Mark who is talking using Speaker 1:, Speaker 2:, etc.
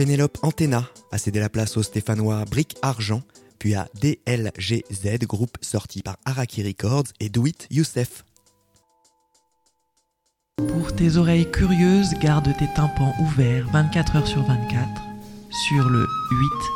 Speaker 1: Pénélope Antenna a cédé la place au stéphanois Brick Argent, puis à DLGZ, groupe sorti par Araki Records et Do It Youssef.
Speaker 2: Pour tes oreilles curieuses, garde tes tympans ouverts 24 heures sur 24 sur le 8